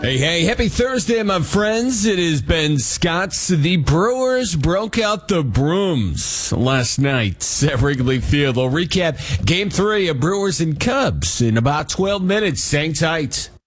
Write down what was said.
Hey, happy Thursday, my friends. It is Ben Scotts. The Brewers broke out the brooms last night at Wrigley Field. We'll recap Game 3 of Brewers and Cubs in about 12 minutes. Hang tight.